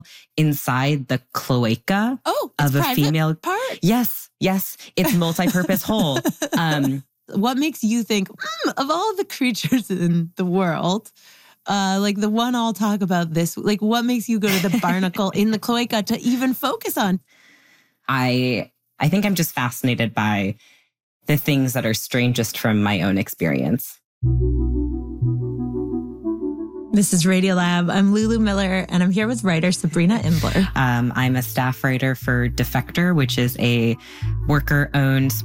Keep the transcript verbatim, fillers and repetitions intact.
inside the cloaca oh, of a female part. Yes, yes. It's multi-purpose hole. Um, what makes you think, mm, of all the creatures in the world, uh, like the one I'll talk about this, like what makes you go to the barnacle in the cloaca to even focus on? I I think I'm just fascinated by the things that are strangest from my own experience. This is Radiolab. I'm Lulu Miller, and I'm here with writer Sabrina Imbler. Um, I'm a staff writer for Defector, which is a worker-owned